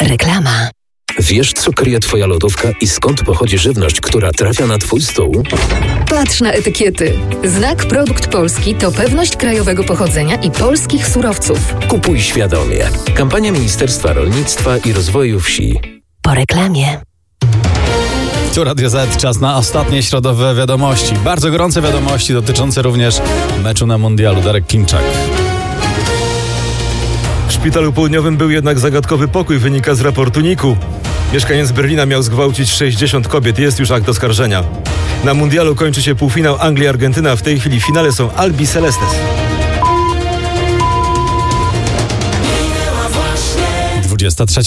Reklama. Wiesz, co kryje Twoja lodówka i skąd pochodzi żywność, która trafia na Twój stół? Patrz na etykiety. Znak Produkt Polski to pewność krajowego pochodzenia i polskich surowców. Kupuj świadomie. Kampania Ministerstwa Rolnictwa i Rozwoju Wsi. Po reklamie. Tu Radio Z, czas na ostatnie środowe wiadomości. Bardzo gorące wiadomości dotyczące również meczu na mundialu. Darek Klimczak. W szpitalu południowym był jednak zagadkowy pokój, wynika z raportu NIK-u. Mieszkaniec Berlina miał zgwałcić 60 kobiet. Jest już akt oskarżenia. Na mundialu kończy się półfinał Anglia-Argentyna. W tej chwili w finale są Albi Celestes. 23.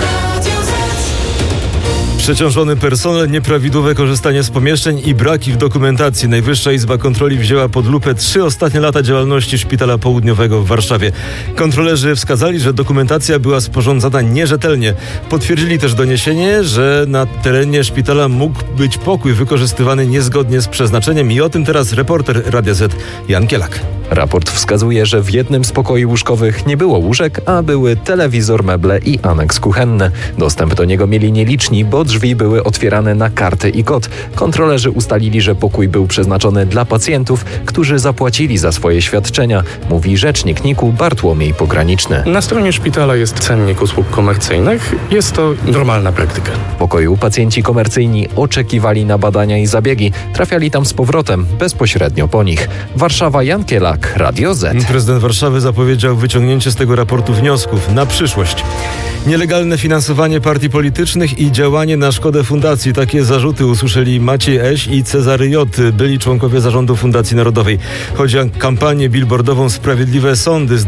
Przeciążony personel, nieprawidłowe korzystanie z pomieszczeń i braki w dokumentacji. Najwyższa Izba Kontroli wzięła pod lupę 3 ostatnie lata działalności Szpitala Południowego w Warszawie. Kontrolerzy wskazali, że dokumentacja była sporządzana nierzetelnie. Potwierdzili też doniesienie, że na terenie szpitala mógł być pokój wykorzystywany niezgodnie z przeznaczeniem i o tym teraz reporter Radia Z Jan Kielak. Raport wskazuje, że w jednym z pokoi łóżkowych nie było łóżek, a były telewizor, meble i aneks kuchenny. Dostęp do niego mieli nieliczni, bo drzwi były otwierane na kartę i kod. Kontrolerzy ustalili, że pokój był przeznaczony dla pacjentów, którzy zapłacili za swoje świadczenia, mówi rzecznik NIK-u Bartłomiej Pograniczny. Na stronie szpitala jest cennik usług komercyjnych. Jest to normalna praktyka. W pokoju pacjenci komercyjni oczekiwali na badania i zabiegi. Trafiali tam z powrotem, bezpośrednio po nich. Warszawa, Jan Kielak, Radio Z. Prezydent Warszawy zapowiedział wyciągnięcie z tego raportu wniosków na przyszłość. Nielegalne finansowanie partii politycznych i działanie na szkodę fundacji. Takie zarzuty usłyszeli Maciej Eś i Cezary J., byli członkowie zarządu Fundacji Narodowej. Chodzi o kampanię billboardową Sprawiedliwe Sądy z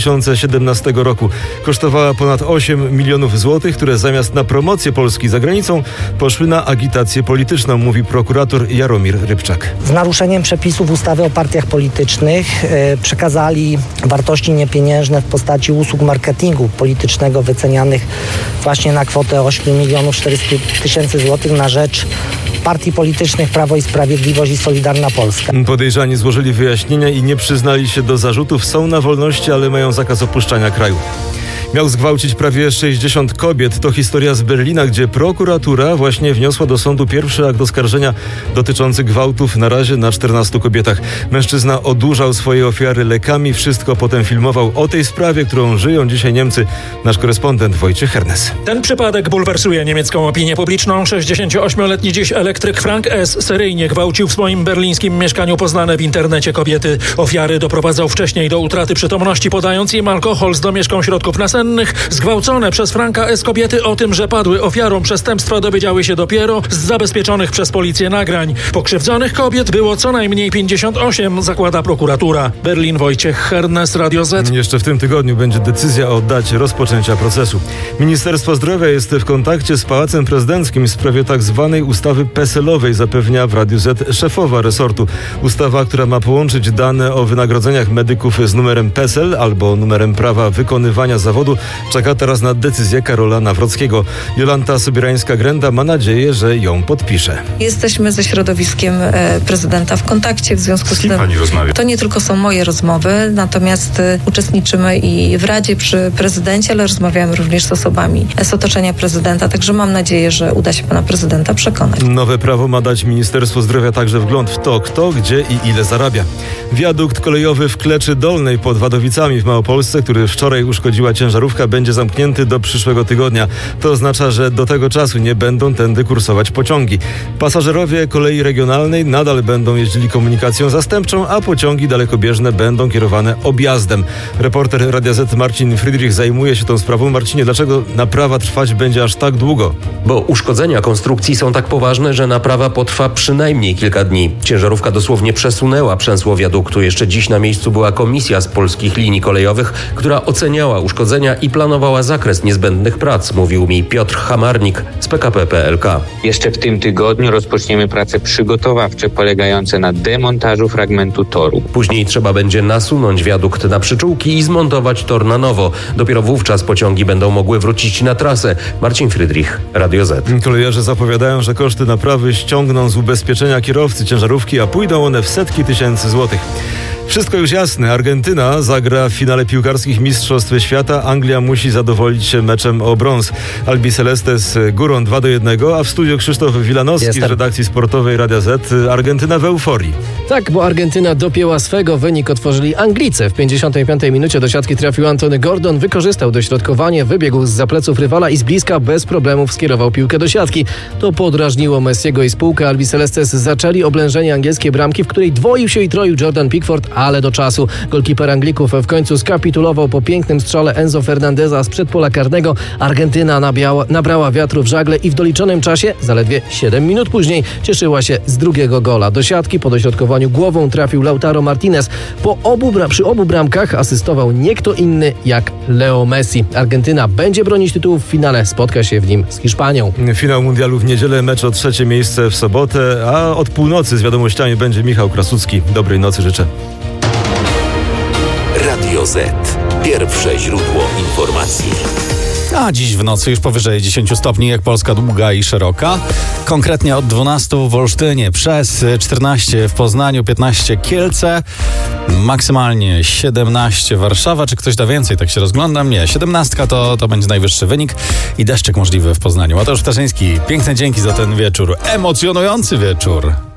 2017 roku. Kosztowała ponad 8 milionów złotych, które zamiast na promocję Polski za granicą poszły na agitację polityczną, mówi prokurator Jaromir Rybczak. Z naruszeniem przepisów ustawy o partiach politycznych przekazali wartości niepieniężne w postaci usług marketingu politycznego wycenianych właśnie na kwotę 8 milionów 400 tysięcy złotych na rzecz partii politycznych Prawo i Sprawiedliwość i Solidarna Polska. Podejrzani złożyli wyjaśnienia i nie przyznali się do zarzutów. Są na wolności, ale mają zakaz opuszczania kraju. Miał zgwałcić prawie 60 kobiet. To historia z Berlina, gdzie prokuratura właśnie wniosła do sądu pierwszy akt oskarżenia dotyczący gwałtów na razie na 14 kobietach. Mężczyzna odurzał swoje ofiary lekami. Wszystko potem filmował. O tej sprawie, którą żyją dzisiaj Niemcy, nasz korespondent Wojciech Hernes. Ten przypadek bulwersuje niemiecką opinię publiczną. 68-letni dziś elektryk Frank S. seryjnie gwałcił w swoim berlińskim mieszkaniu poznane w internecie kobiety. Ofiary doprowadzał wcześniej do utraty przytomności, podając im alkohol z domieszką środków nasennych. Zgwałcone przez Franka S. kobiety o tym, że padły ofiarą przestępstwa, dowiedziały się dopiero z zabezpieczonych przez policję nagrań. Pokrzywdzonych kobiet było co najmniej 58, zakłada prokuratura. Berlin, Wojciech Hernes, Radio Z. Jeszcze w tym tygodniu będzie decyzja o dacie rozpoczęcia procesu. Ministerstwo Zdrowia jest w kontakcie z Pałacem Prezydenckim w sprawie tak zwanej ustawy PESEL-owej, zapewnia w Radiu Z szefowa resortu. Ustawa, która ma połączyć dane o wynagrodzeniach medyków z numerem PESEL albo numerem prawa wykonywania zawodu, czeka teraz na decyzję Karola Nawrockiego. Jolanta Sobierańska-Grenda ma nadzieję, że ją podpisze. Jesteśmy ze środowiskiem prezydenta w kontakcie, w związku z tym pani rozmawia? To nie tylko są moje rozmowy, natomiast uczestniczymy i w Radzie przy prezydencie, ale rozmawiamy również z osobami z otoczenia prezydenta, także mam nadzieję, że uda się pana prezydenta przekonać. Nowe prawo ma dać Ministerstwo Zdrowia także wgląd w to, kto, gdzie i ile zarabia. Wiadukt kolejowy w Kleczy Dolnej pod Wadowicami w Małopolsce, który wczoraj uszkodziła ciężarówka, będzie zamknięty do przyszłego tygodnia. To oznacza, że do tego czasu nie będą tędy kursować pociągi. Pasażerowie kolei regionalnej nadal będą jeździli komunikacją zastępczą, a pociągi dalekobieżne będą kierowane objazdem. Reporter Radia Z Marcin Friedrich zajmuje się tą sprawą. Marcinie, dlaczego naprawa trwać będzie aż tak długo? Bo uszkodzenia konstrukcji są tak poważne, że naprawa potrwa przynajmniej kilka dni. Ciężarówka dosłownie przesunęła przęsło wiaduktu. Jeszcze dziś na miejscu była komisja z polskich linii kolejowych, która oceniała uszkodzenia i planowała zakres niezbędnych prac, mówił mi Piotr Hamarnik z PKP PLK. Jeszcze w tym tygodniu rozpoczniemy prace przygotowawcze polegające na demontażu fragmentu toru. Później trzeba będzie nasunąć wiadukt na przyczółki i zmontować tor na nowo. Dopiero wówczas pociągi będą mogły wrócić na trasę. Marcin Friedrich, Radio Z. Kolejarze zapowiadają, że koszty naprawy ściągną z ubezpieczenia kierowcy ciężarówki, a pójdą one w setki tysięcy złotych. Wszystko już jasne. Argentyna zagra w finale piłkarskich Mistrzostw Świata. Anglia musi zadowolić się meczem o brąz. Albi Celeste z górą 2-1, a w studiu Krzysztof Wilanowski z redakcji sportowej Radia Z. Argentyna w euforii. Tak, bo Argentyna dopięła swego. Wynik otworzyli Anglicy. W 55 minucie do siatki trafił Anthony Gordon. Wykorzystał dośrodkowanie, wybiegł zza pleców rywala i z bliska bez problemów skierował piłkę do siatki. To podrażniło Messiego i spółkę. Albi Celestes zaczęli oblężenie angielskiej bramki, w której dwoił się i troił Jordan Pickford, ale do czasu. Golkiper Anglików w końcu skapitulował po pięknym strzale Enzo Fernandeza sprzed pola karnego. Argentyna nabrała wiatru w żagle i w doliczonym czasie, zaledwie 7 minut później, cieszyła się z drugiego gola. Do siatki po dośrodkowaniu głową trafił Lautaro Martinez. Przy obu bramkach asystował nie kto inny jak Leo Messi. Argentyna będzie bronić tytułu w finale. Spotka się w nim z Hiszpanią. Finał mundialu w niedzielę, mecz o 3. miejsce w sobotę, a od północy z wiadomościami będzie Michał Krasucki. Dobrej nocy życzę. Radio Z. Pierwsze źródło informacji. A dziś w nocy już powyżej 10 stopni, jak Polska długa i szeroka. Konkretnie od 12 w Olsztynie, przez 14 w Poznaniu, 15 Kielce, maksymalnie 17 Warszawa. Czy ktoś da więcej? Tak się rozglądam. Nie, 17 to będzie najwyższy wynik i deszczyk możliwy w Poznaniu. Mateusz Ptaszyński, piękne dzięki za ten wieczór. Emocjonujący wieczór.